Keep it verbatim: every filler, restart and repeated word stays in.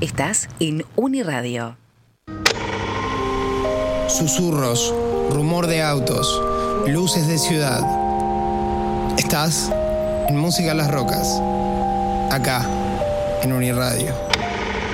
Estás en Uniradio. Susurros, rumor de autos, luces de ciudad. Estás en Música a las Rocas, acá, en Uniradio.